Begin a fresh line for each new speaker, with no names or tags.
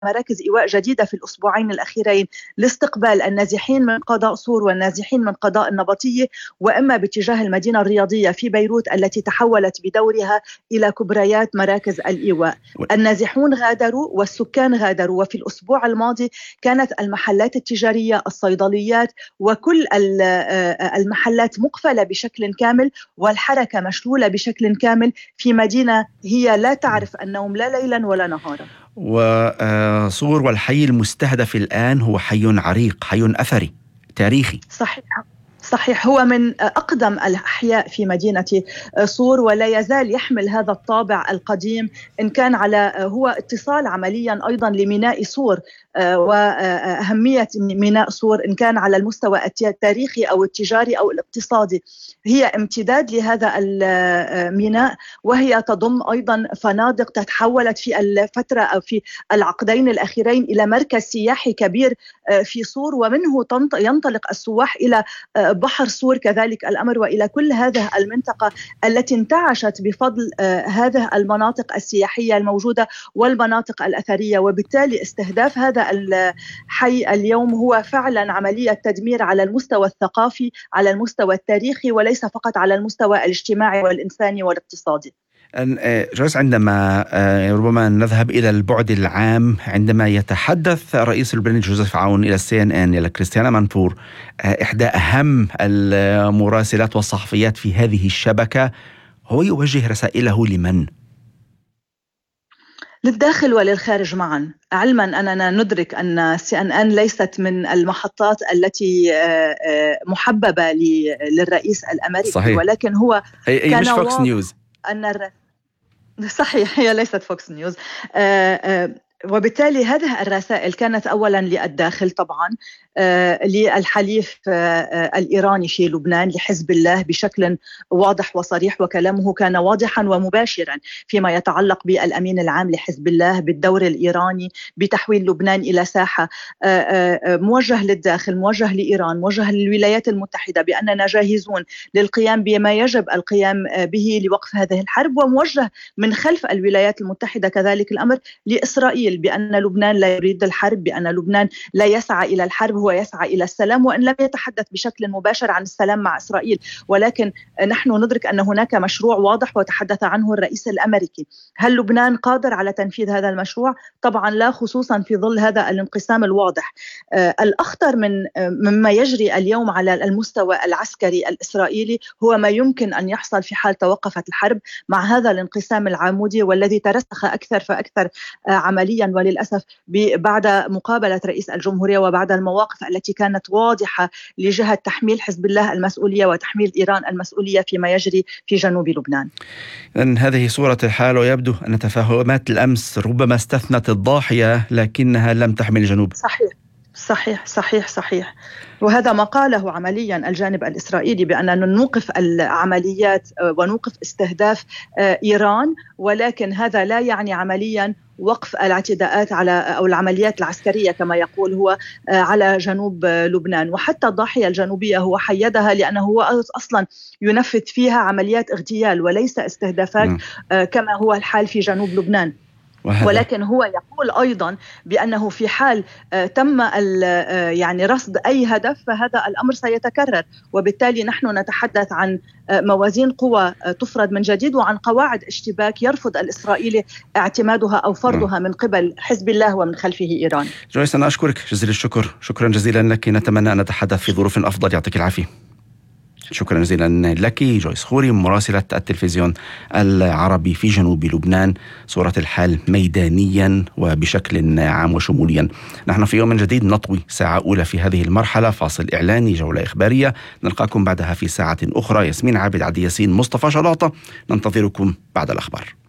مراكز إيواء جديدة في الأسبوعين الأخيرين لاستقبال النازحين من قضاء صور والنازحين من قضاء النبطية، وإما باتجاه المدينة الرياضية في بيروت التي تحولت بدورها إلى كبريات مراكز الإيواء. النازحون غادروا والسكان غادروا، وفي الأسبوع الماضي كانت المحلات التجارية، الصيدليات، وكل المحلات مقفلة بشكل كامل، والحركة مشلولة بشكل كامل في مدينة هي لا تعرف النوم لا ليلا ولا نهارا.
وصور والحي المستهدف الآن هو حي عريق، حي أثري تاريخي.
صحيح، هو من أقدم الأحياء في مدينة صور، ولا يزال يحمل هذا الطابع القديم، إن كان هو اتصال عمليا أيضا لميناء صور وأهمية ميناء صور، إن كان على المستوى التاريخي أو التجاري أو الاقتصادي. هي امتداد لهذا الميناء، وهي تضم أيضا فنادق تحولت في الفترة أو في العقدين الأخيرين إلى مركز سياحي كبير في صور، ومنه ينطلق السواح إلى بحر صور كذلك الأمر، وإلى كل هذه المنطقة التي انتعشت بفضل هذه المناطق السياحية الموجودة والمناطق الأثرية. وبالتالي استهداف هذا الحي اليوم هو فعلا عملية تدمير على المستوى الثقافي، على المستوى التاريخي، وليس فقط على المستوى الاجتماعي والإنساني والاقتصادي.
جويس، عندما ربما نذهب إلى البعد العام، عندما يتحدث رئيس اللبناني جوزيف عون إلى CNN إلى كريستيانا منفور، إحدى أهم المراسلات والصحفيات في هذه الشبكة، هو يوجه رسائله لمن؟
للداخل وللخارج معا، علما أننا ندرك أن CNN ليست من المحطات التي محببة للرئيس الأمريكي.
صحيح.
ولكن هو
كان مش فوكس نيوز.
صحيح، هي ليست فوكس نيوز. وبالتالي هذه الرسائل كانت أولا للداخل طبعا، للحليف الإيراني في لبنان، لحزب الله بشكل واضح وصريح، وكلامه كان واضحا ومباشرا فيما يتعلق بالأمين العام لحزب الله، بالدور الإيراني بتحويل لبنان إلى ساحة. موجه للداخل، موجه لإيران، موجه للولايات المتحدة بأننا جاهزون للقيام بما يجب القيام به لوقف هذه الحرب، وموجه من خلف الولايات المتحدة كذلك الأمر لإسرائيل بأن لبنان لا يريد الحرب، بأن لبنان لا يسعى إلى الحرب، هو يسعى إلى السلام، وإن لم يتحدث بشكل مباشر عن السلام مع إسرائيل. ولكن نحن ندرك أن هناك مشروع واضح وتحدث عنه الرئيس الأمريكي. هل لبنان قادر على تنفيذ هذا المشروع؟ طبعا لا، خصوصا في ظل هذا الانقسام الواضح. الأخطر مما يجري اليوم على المستوى العسكري الإسرائيلي هو ما يمكن أن يحصل في حال توقفت الحرب مع هذا الانقسام العمودي، والذي ترسخ أكثر فأكثر عمليا وللأسف بعد مقابلة رئيس الجمهورية وبعد المواقف التي كانت واضحة لجهة تحميل حزب الله المسؤولية وتحميل إيران المسؤولية فيما يجري في جنوب لبنان.
إن هذه صورة الحال، ويبدو أن تفاهمات الأمس ربما استثنت الضاحية لكنها لم تحمل الجنوب.
صحيح. وهذا ما قاله عمليا الجانب الإسرائيلي، بأننا نوقف العمليات ونوقف استهداف إيران، ولكن هذا لا يعني عمليا وقف الاعتداءات أو العمليات العسكرية كما يقول هو على جنوب لبنان. وحتى الضاحية الجنوبية هو حيدها لأنه هو أصلا ينفذ فيها عمليات اغتيال وليس استهدافات كما هو الحال في جنوب لبنان. ولكن هو يقول أيضا بأنه في حال تم رصد أي هدف فهذا الأمر سيتكرر، وبالتالي نحن نتحدث عن موازين قوى تفرض من جديد وعن قواعد اشتباك يرفض الإسرائيلي اعتمادها أو فرضها من قبل حزب الله ومن خلفه إيران.
جويس، أنا أشكرك جزيل الشكر، شكرا جزيلا لك، نتمنى أن نتحدث في ظروف أفضل، يعطيك العافية. شكرا جزيلا لك جويس خوري، مراسلة التلفزيون العربي في جنوب لبنان. صورة الحال ميدانيا وبشكل عام وشموليا. نحن في يوم جديد نطوي ساعة أولى في هذه المرحلة، فاصل إعلاني، جولة إخبارية، نلقاكم بعدها في ساعة أخرى. ياسمين عابد، عدي ياسين، مصطفى شلاطة، ننتظركم بعد الأخبار.